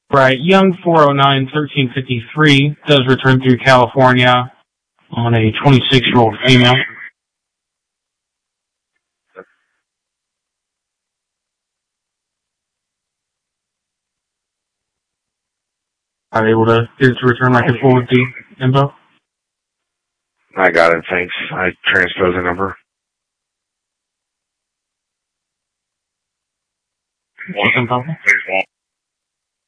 Right, Young 409-1353 does return through California on a 26-year-old female. Are you able to get it to return like a full with the info? I got it, thanks. I transposed the number. What's info?